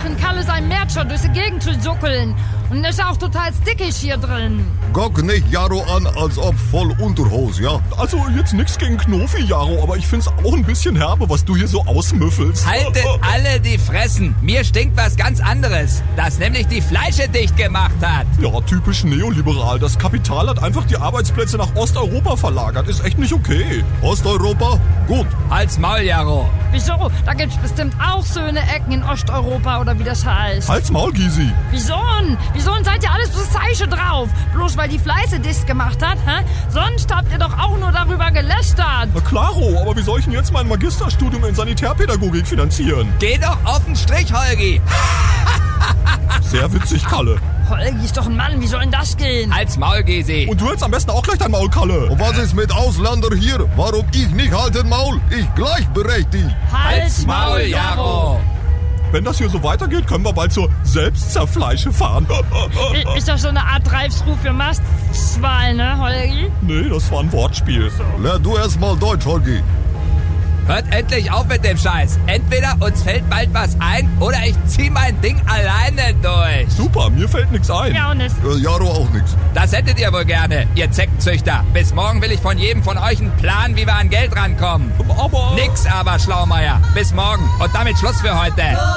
in Kalle sein Mädchen durch die Gegend zu juckeln. Und ist auch total stickig hier drin. Guck nicht Jaro an, als ob voll Unterhose, ja? Also jetzt nix gegen Knofi, Jaro, aber ich find's auch ein bisschen herbe, was du hier so ausmüffelst. Haltet alle die Fressen. Mir stinkt was ganz anderes, das nämlich die Fleische dicht gemacht hat. Ja, typisch neoliberal. Das Kapital hat einfach die Arbeitsplätze nach Osteuropa verlagert. Ist echt nicht okay. Osteuropa? Gut. Halt's Maul, Jaro. Wieso? Da gibt's bestimmt auch so eine Ecken in Osteuropa oder wie das heißt. Halt's Maul, Gysi. Wieso? Wieso seid ihr alles so Zeiche drauf? Bloß weil die Fleiße dicht gemacht hat, hä? Sonst habt ihr doch auch nur darüber gelästert. Na klaro, aber wie soll ich denn jetzt mein Magisterstudium in Sanitärpädagogik finanzieren? Geh doch auf den Strich, Holgi. Sehr witzig, Kalle. Holgi ist doch ein Mann, wie soll denn das gehen? Halt's Maul, Gysi. Und du hältst am besten auch gleich dein Maul, Kalle. Und was ist mit Ausländer hier? Warum ich nicht halten Maul? Ich gleichberechtigt. Halt's Maul, Jaro. Wenn das hier so weitergeht, können wir bald zur Selbstzerfleische fahren. Ist das so eine Art Reifsruf für Mastschwein, ne, Holgi? Nee, das war ein Wortspiel. Lern du erst mal Deutsch, Holgi. Hört endlich auf mit dem Scheiß. Entweder uns fällt bald was ein oder ich zieh mein Ding alleine durch. Super, mir fällt nichts ein. Ja, und es. Jaro auch nix. Das hättet ihr wohl gerne, ihr Zeckenzüchter. Bis morgen will ich von jedem von euch einen Plan, wie wir an Geld rankommen. Aber... Nix aber, Schlaumeier. Bis morgen. Und damit Schluss für heute.